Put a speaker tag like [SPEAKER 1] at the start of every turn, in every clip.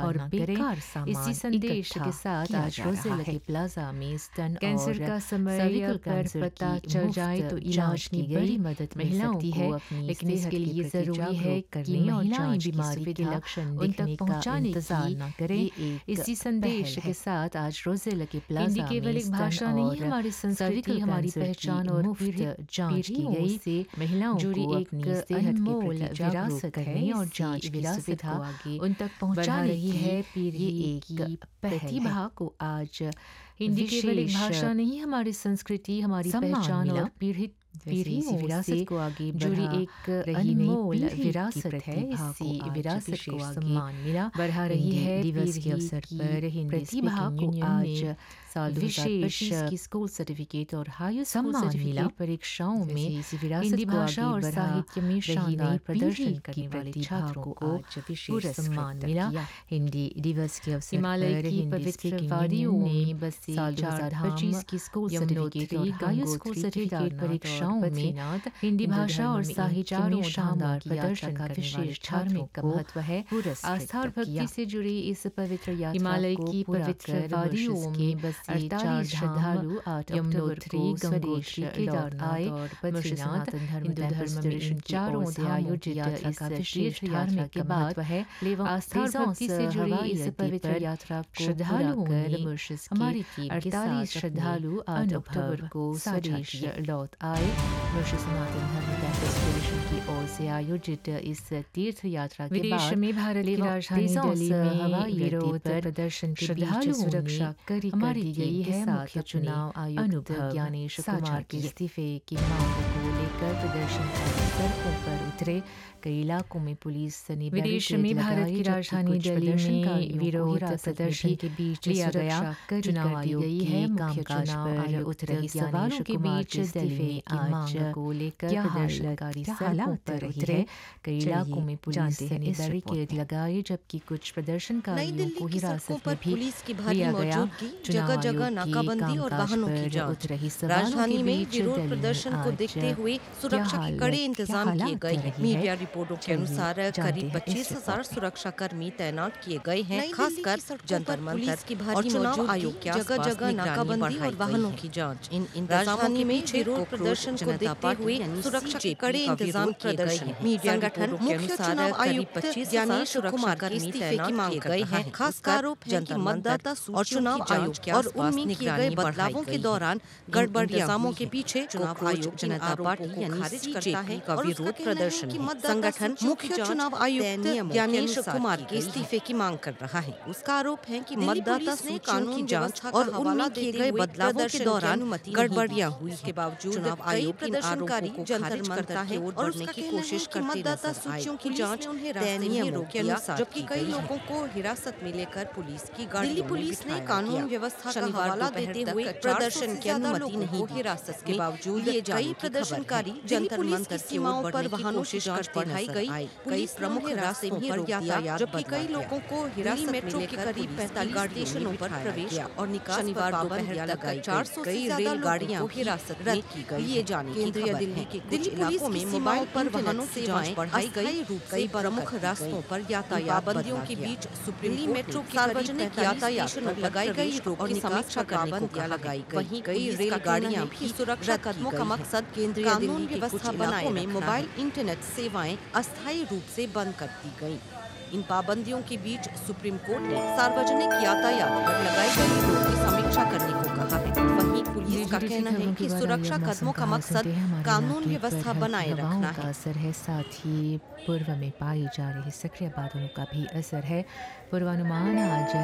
[SPEAKER 1] और बेकार सामान इसी संदेश के साथ आज रोज़ेला के प्लाजा में स्तन कैंसर का समय पर पता चल जाए तो इलाज की बड़ी मदद मिल सकती है, लेकिन इसके लिए ज़रूरी है कि महिलाएं बीमारी के लक्षण उन तक पहुंचाने इंतजार न करें। इसी संदेश के साथ आज रोज़ेला के प्लाजा हिंदी केवल एक भाषा नहीं, हमारी संस्कृति, हमारी पहचान और मुफ्त जांच की गई से महिलाओं जुड़ी एक अनमोल विरासत है और जांच की सुविधा उन तक पहुंचा रही है। पीढ़ी की प्रतिभा को आज हिंदी केवल एक भाषा नहीं, हमारी संस्कृति, हमारी पहचान और पीढ़ियों विरासत को आगे जुड़ी एक अनमोल विरासत है। इसी विरासत को सम्मान मिला बढ़ा रही है। दिवस के अवसर पर प्रतिभा को आज साल 2025 की स्कूल सर्टिफिकेट और हाई स्कूल सर्टिफिकेट परीक्षाओं में हिंदी भाषा और साहित्य में शानदार प्रदर्शन करने वाले छात्रों को विशेष सम्मान मिला। हिंदी दिवस के अवसर पर की पवित्र वादियों में बसी साल 2025 की स्कूल सर्टिफिकेट और हाई स्कूल सर्टिफिकेट परीक्षाओं में हिंदी भाषा और साहित्य में शानदार प्रदर्शन का विशेष धार्मिक महत्व है। आस्था और भक्ति से जुड़ी इस पवित्र यात्रा हिमालय की पवित्र वादियों में बसी 48 श्रद्धालु 8 अक्टूबर को गंगोत्री केदारनाथ और बद्रीनाथ हिंदू धर्म में इन चारों से आयोजित यात्रा का विशेष धार्मिक महत्व है। आस्था और भक्ति से जुड़ी इस पवित्र यात्रा को श्रद्धालुओं में हमारी टीम 48 श्रद्धालु 8 अक्टूबर को स्वदेश लौट आए। मनुष्य सनातन धर्म कैंपस की ओर से आयोजित इस तीर्थ यात्रा के बाद में भारत की राजधानी दिल्ली में हवाई विरोध प्रदर्शन के बीच सुरक्षा कड़ी कर दी गई है। मुख्य चुनाव आयुक्त ज्ञानेश कुमार के इस्तीफे की मांग को लेकर प्रदर्शनकारी सड़कों पर उतरे। कई इलाकों में पुलिस ने विदेश में भारत की राजधानी दिल्ली में विरोध प्रदर्शन के बीच लिया गया चुनाव आयोग के कामकाज पर उतरे सवालों के बीच दिल्ली में आज को लेकर प्रदर्शनकारी सड़कों पर उतरे। कई इलाकों में पुलिस ने बैरिकेड लगाए, जबकि कुछ प्रदर्शनकारियों को हिरासत में भी लिया गया।
[SPEAKER 2] जगह जगह नाकाबंदी और वाहनों की जांच। राजधानी में विरोध प्रदर्शन को देखते हुए सुरक्षा के कड़े इंतजाम किए गए। मीडिया रिपोर्टों के अनुसार करीब 25,000 सुरक्षा कर्मी तैनात किए गए हैं। खासकर जंतर मंतर और चुनाव आयोग के जगह जगह नाकाबंदी और वाहनों की जांच। इन राजधानी में विरोध प्रदर्शन को देखते हुए सुरक्षा के कड़े इंतजाम किए गए हैं। मीडिया संगठन मुख्य चुनाव आयुक्त ज्ञानेश कुमार के इस्तीफे की मांग गए हैं। खासकर आरोप है कि मतदाता और चुनाव आयोग के और उनमें किए गए बदलावों के दौरान गड़बड़ियां के पीछे चुनाव आयोग जनता पार्टी को खारिज करता है और विरोध प्रदर्शन संगठन मुख्य चुनाव आयुक्त ज्ञानेश कुमार के इस्तीफे की मांग कर रहा है। उसका आरोप है कि मतदाता सूचियों की जांच और उनमें किए गए बदलावों के दौरान गड़बड़ियां हुई। इसके बावजूद चुनाव आयोग प्रदर्शनकारी जंतर करता है और बढ़ने की कोशिश करते मतदाता सूचियों की जांच नियमों के अनुसार, जबकि कई लोगों को हिरासत में लेकर पुलिस की गाड़ी दिल्ली पुलिस ने कानून व्यवस्था का हवाला देते हुए प्रदर्शन की अनुमति नहीं दी। हिरासत के बावजूद ये कई प्रदर्शनकारी जंतर मंतर सीमाओं पर वाहनों की जांच बढ़ाई गई। कई प्रमुख रास्तों पर यातायात, जबकि कई लोगों को हिरासत मेट्रो के करीब 45 स्टेशनों पर प्रवेश और निकास शनिवार दोपहर तक 400 कई रेलगाड़ियां हिरासत रद्द की गई। ये जाने केंद्रीय दिल्ली के कुछ इलाकों में मोबाइल पर वाहनों की जांच बढ़ाई गई। कई प्रमुख रास्तों पर यातायात पाबंदियों के बीच सुप्रीम मेट्रो की सार्वजनिक यातायात लगाई गई और समीक्षा पाबंदियां लगाई गई। वहीं कई रेलगाड़ियां भी सुरक्षा कदमों का मकसद केंद्रीय कानून व्यवस्था बनाए में मोबाइल इंटरनेट सेवाएं अस्थायी रूप से बंद कर दी गई। इन पाबंदियों के बीच सुप्रीम कोर्ट ने सार्वजनिक यातायात पर लगाई गई रोक की समीक्षा करने को कहा है। वहीं पुलिस का कहना है कि सुरक्षा कदमों का मकसद कानून व्यवस्था बनाए रखना है।
[SPEAKER 1] असर है, साथ ही पूर्व में पाई जा रही सक्रिय बादलों का भी असर है। पूर्वानुमान आज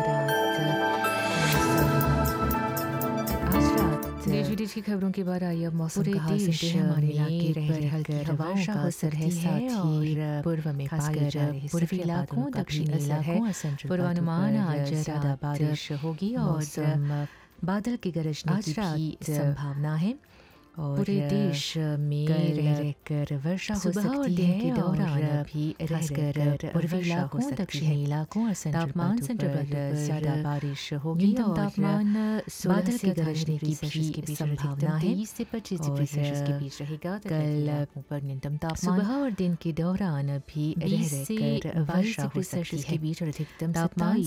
[SPEAKER 1] देश विदेश की खबरों के बाद आई अब मौसम का हाल सुनते हैं। हमारे इलाके पर हल्की हवाओं का असर है, साथ ही पूर्व में पाई जा रही पूर्वी इलाकों दक्षिणी इलाकों पूर्वानुमान आज ज्यादा बारिश होगी और बादल के गरजने की भी संभावना है और पूरे देश में रहकर वर्षा हो सकती है के दौरान भी रहकर पूर्वी इलाकों दक्षिणी इलाकों और तापमान सेंट्रल पर ज्यादा बारिश होगी और तापमान बादल के गरजने की भी संभावना है। 20 से 25 डिग्री सेल्सियस के बीच रहेगा। कल पर न्यूनतम तापमान सुबह और दिन के दौरान भी रहकर वर्षा हो सकती है के बीच और अधिकतम तापमान